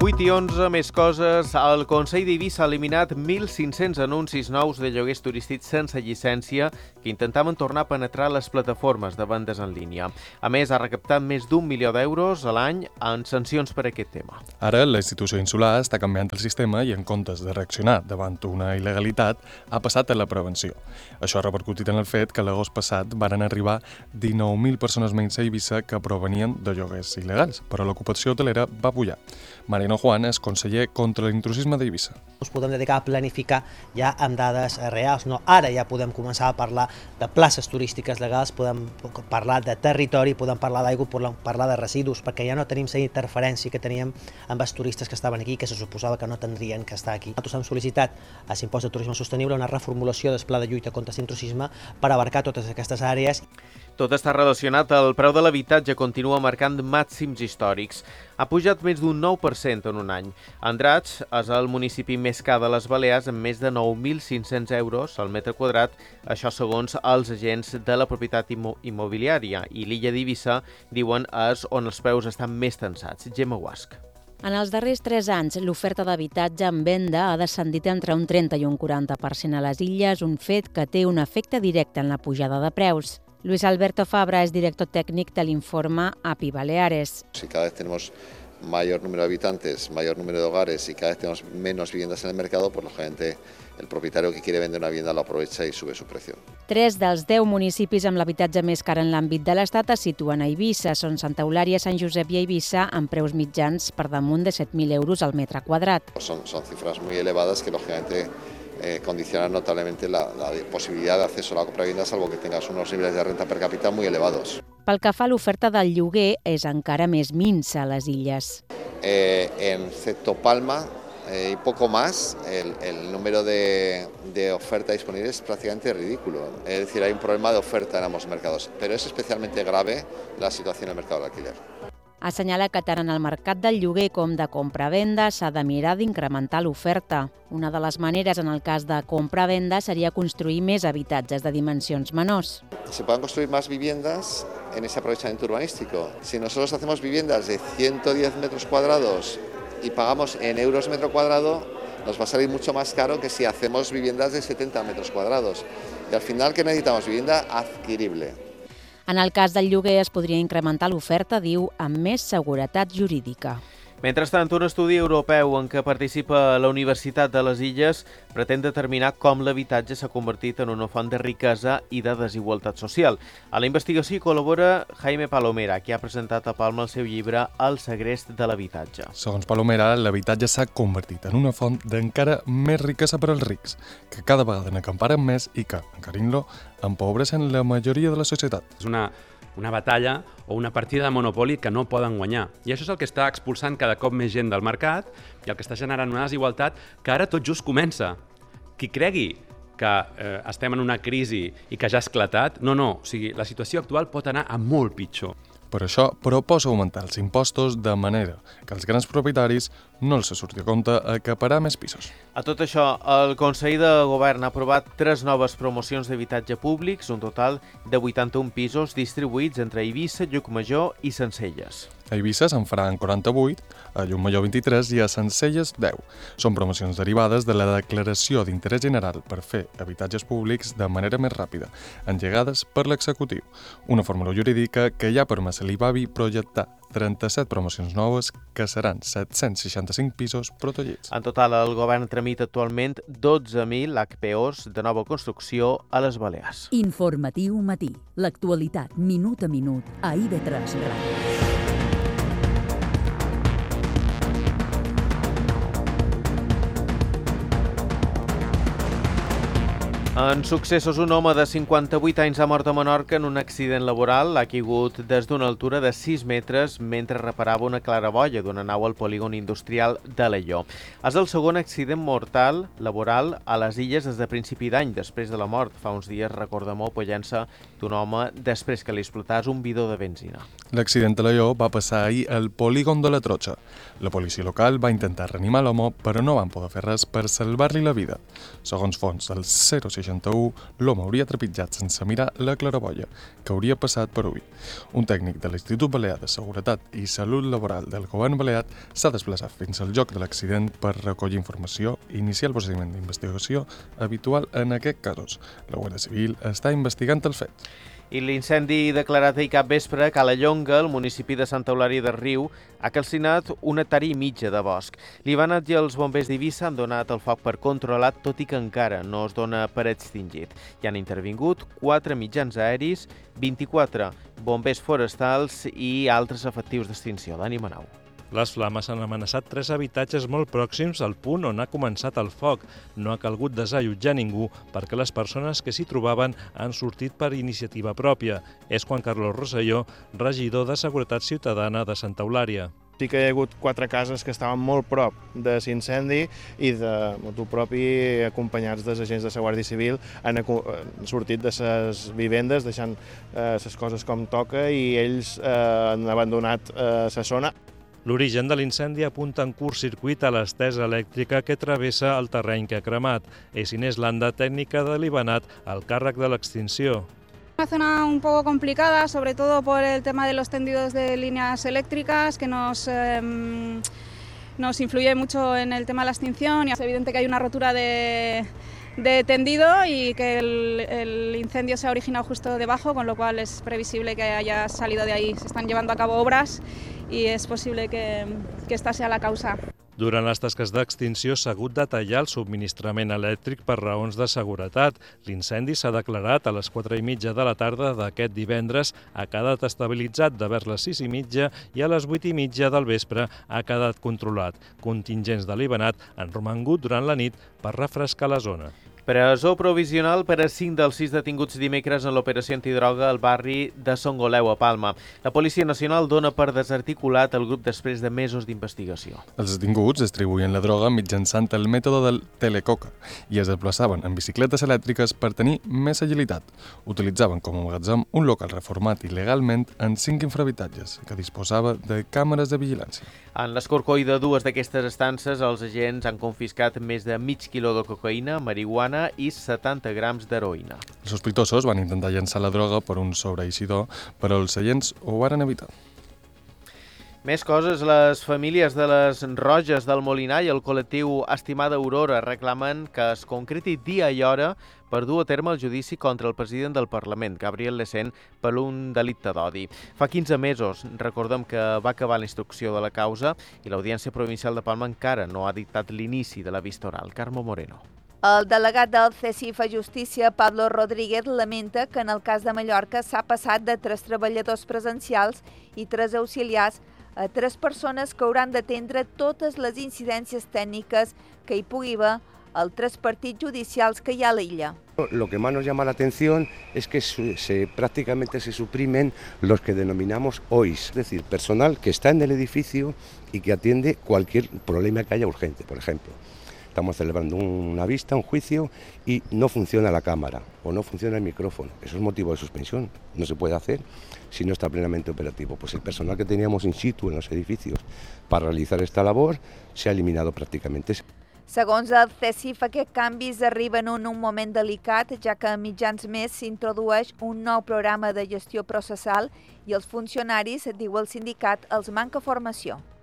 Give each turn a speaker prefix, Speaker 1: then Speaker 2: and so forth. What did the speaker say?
Speaker 1: 8 i 11, més coses. El Consell d'Eivissa ha eliminat 1.500 anuncis nous de lloguers turístics sense llicència que intentaven tornar a penetrar les plataformes de vendes en línia. A més, ha recaptat més d'1 milió d'euros a l'any en sancions per aquest tema.
Speaker 2: Ara, la institució insular està canviant el sistema i, en comptes de reaccionar davant una il·legalitat, ha passat a la prevenció. Això ha repercutit en el fet que l'agost passat varen arribar 19.000 persones menys a Eivissa que provenien de lloguers il·legals, però l'ocupació hotelera va pujar. Mariano Juan és conseller contra l'intrusisme d'Eivissa.
Speaker 3: Ens podem dedicar a planificar ja amb dades reals. No, ara ja podem començar a parlar de places turístiques legals, podem parlar de territori, podem parlar d'aigua, podem parlar de residus, perquè ja no tenim la interferència que teníem amb els turistes que estaven aquí, que se suposava que no tindrien que estar aquí. Nosaltres hem sol·licitat a l'impost de turisme sostenible una reformulació del pla de lluita contra l'intrusisme per abarcar totes aquestes àrees.
Speaker 1: Tot està relacionat al preu de l'habitatge, continua marcant màxims històrics. Ha pujat més d'un 9% en un any. Andratx és el municipi més car de les Balears amb més de 9.500 euros al metre quadrat, això segons els agents de la propietat immobiliària. I l'illa d'Eivissa, diuen, és on els preus estan més tensats. Gemma Guasc.
Speaker 4: En els darrers 3 anys, l'oferta d'habitatge en venda ha descendit entre un 30 i un 40% a les illes, un fet que té un efecte directe en la pujada de preus. Luis Alberto Fabra es director técnico del informe API Baleares.
Speaker 5: Si cada vez tenemos mayor número de habitantes, mayor número de hogares y cada vez tenemos menos viviendas en el mercado, pues lógicamente el propietario que quiere vender una vivienda lo aprovecha y sube su precio.
Speaker 4: 3 dels 10 municipis amb l'habitatge més car en l'àmbit de l'Estat es situen a Eivissa. Són Santa Eulària, Sant Josep i Eivissa, amb preus mitjans per damunt de 7.000 euros al metre quadrat.
Speaker 5: Son cifras muy elevadas que lógicamente condicionan notablemente la posibilidad de acceso a la compravenda, salvo que tengas unos niveles de renta per cápita muy elevados.
Speaker 4: Pel que fa a l'oferta del lloguer, és encara més minsa a les illes.
Speaker 5: En excepto Palma y poco más, el número de oferta disponible es prácticamente ridículo. Es decir, hay un problema de oferta en ambos mercados, pero es especialmente grave la situación en el mercado del alquiler.
Speaker 4: Assenyala que tant en el mercat del lloguer com de compra-venda s'ha de mirar d'incrementar l'oferta. Una de les maneres en el cas de compra-venda seria construir més habitatges de dimensions menors.
Speaker 5: Se puedan construir más viviendas en ese aprovechamiento urbanístico. Si nosotros hacemos viviendas de 110 metros cuadrados y pagamos en euros metro cuadrado, nos va a salir mucho más caro que si hacemos viviendas de 70 metros cuadrados. Y al final, ¿qué necesitamos? Vivienda adquirible.
Speaker 4: En el cas del lloguer es podria incrementar l'oferta, diu, amb més seguretat jurídica.
Speaker 1: Mentrestant, un estudi europeu en què participa la Universitat de les Illes pretén determinar com l'habitatge s'ha convertit en una font de riquesa i de desigualtat social. A la investigació hi col·labora Jaime Palomera, que ha presentat a Palma el seu llibre El segrest de l'habitatge.
Speaker 2: Segons Palomera, l'habitatge s'ha convertit en una font d'encara més riquesa per als rics, que cada vegada n'acamparen més i que, encarint-lo, empobreixen la majoria de la societat.
Speaker 6: És una batalla o una partida de Monopoli que no poden guanyar. I això és el que està expulsant cada cop més gent del mercat i el que està generant una desigualtat que ara tot just comença. Qui cregui que estem en una crisi i que ja ha esclatat, no. O sigui, la situació actual pot anar a molt pitjor.
Speaker 2: Per això proposa augmentar els impostos de manera que els grans propietaris no els surti a compte acaparar més pisos.
Speaker 1: A tot això, el Consell de Govern ha aprovat 3 noves promocions d'habitatge públics, un total de 81 pisos distribuïts entre Eivissa, Llucmajor i Sencelles.
Speaker 2: A Eivissa se'n faran 48, a Llucmajor 23 i a Sencelles 10. Són promocions derivades de la declaració d'interès general per fer habitatges públics de manera més ràpida, engegades per l'executiu. Una fórmula jurídica que ja ha permès a l'IBABI projectar 37 promocions noves que seran 765 pisos protegits.
Speaker 1: En total, el govern tramita actualment 12.000 HPOs de nova construcció a les Balears.
Speaker 7: Informatiu matí. L'actualitat minut a minut a IB3 Ràdio.
Speaker 1: En successos, un home de 58 anys ha mort a Menorca en un accident laboral. Ha caigut des d'una altura de 6 metres mentre reparava una claraboia d'una nau al polígon industrial d'Alaior. És el segon accident mortal laboral a les illes des de principi d'any, després de la mort. Fa uns dies, recordem-ho, pollença d'un home després que li explotàs un bidó de benzina.
Speaker 2: L'accident a Alaior va passar ahir al polígon de la Trotxa. La policia local va intentar reanimar l'home, però no van poder fer res per salvar-li la vida. Segons fonts del 060, 1961, l'home hauria trepitjat sense mirar la claraboia, que hauria passat per ull. Un tècnic de l'Institut Balear de Seguretat i Salut Laboral del Govern Balear s'ha desplaçat fins al lloc de l'accident per recollir informació i iniciar el procediment d'investigació habitual en aquests casos. La Guàrdia Civil està investigant el fet.
Speaker 1: I l'incendi declarat ahir cap vespre a Cala Llonga, al municipi de Santa Eulària de Riu, ha calcinat una hectàrea i mitja de bosc. L'Ivanat i els bombers d'Eivissa han donat el foc per controlat, tot i que encara no es dona per extingit. Hi han intervingut 4 mitjans aeris, 24 bombers forestals i altres efectius d'extinció. Dani Manau.
Speaker 8: Les flames han amenaçat 3 habitatges molt pròxims al punt on ha començat el foc. No ha calgut desallotjar ningú perquè les persones que s'hi trobaven han sortit per iniciativa pròpia. És Juan Carlos Rosselló, regidor de Seguretat Ciutadana de Santa Eulària.
Speaker 9: Sí que hi ha hagut 4 cases que estaven molt prop de l'incendi i de motu propi, acompanyats dels agents de la Guàrdia Civil, han sortit de les vivendes deixant les coses com toca i ells han abandonat la zona.
Speaker 8: L'origen de l'incendi apunta en curt-circuit a l'estesa elèctrica que travessa el terreny que ha cremat. És Inés Landa, tècnica de l'Ivanat, al càrrec de l'extinció.
Speaker 10: Una zona un poco complicada, sobre todo por el tema de los tendidos de líneas eléctricas, que nos influye mucho en el tema de la extinción. Y es evidente que hay una rotura de tendido y que el incendio se ha originado justo debajo, con lo cual es previsible que haya salido de ahí. Se están llevando a cabo obras i és possible que esta sea la causa.
Speaker 8: Durant les tasques d'extinció s'ha hagut de tallar el subministrament elèctric per raons de seguretat. L'incendi s'ha declarat a les 4:30 de la tarda d'aquest divendres, ha quedat estabilitzat de vers les 6:30 i a les 8:30 del vespre ha quedat controlat. Contingents de l'Ivanat han romangut durant la nit per refrescar la zona.
Speaker 1: Presó provisional per a 5 dels 6 detinguts dimecres en l'operació antidroga al barri de Songoleu, a Palma. La Policia Nacional dona per desarticulat el grup després de mesos d'investigació.
Speaker 2: Els detinguts distribuïen la droga mitjançant el mètode del telecoca i es desplaçaven en bicicletes elèctriques per tenir més agilitat. Utilitzaven com a magatzem un local reformat il·legalment en 5 infrahabitatges que disposava de càmeres de vigilància.
Speaker 1: En l'escorcoll de 2 d'aquestes estances, els agents han confiscat més de mig quiló de cocaïna, marihuana i 70 grams d'heroïna.
Speaker 2: Els sospitosos van intentar llançar la droga per un sobreeixidor, però els agents ho varen evitar.
Speaker 1: Més coses, les famílies de les Roges del Molinar i el col·lectiu Estimada Aurora reclamen que es concreti dia i hora per dur a terme el judici contra el president del Parlament, Gabriel Lecén, per un delicte d'odi. Fa 15 mesos, recordem que va acabar la instrucció de la causa i l'Audiència Provincial de Palma encara no ha dictat l'inici de la vista oral. Carme Moreno.
Speaker 11: El delegat del CECIF a Justícia, Pablo Rodríguez, lamenta que en el cas de Mallorca s'ha passat de 3 treballadors presencials i 3 auxiliars a 3 persones que hauran d'atendre totes les incidències tècniques que hi pugui haver als 3 partits judicials que hi ha a l'illa.
Speaker 12: Lo que más nos llama la atención es que prácticamente se suprimen los que denominamos OIS, es decir, personal que está en el edificio y que atiende cualquier problema que haya urgente, por ejemplo. Estamos celebrando una vista, un juicio y no funciona la cámara o no funciona el micrófono. Eso es motivo de suspensión. No se puede hacer si no está plenamente operativo. Pues el personal que teníamos in situ en los edificios para realizar esta labor se ha eliminado prácticamente.
Speaker 11: Segons el CECIF, aquests canvis arriben en un moment delicat, ja que a mitjans mes s'introdueix un nou programa de gestió processal i els funcionaris, diu el sindicat, els manca formació.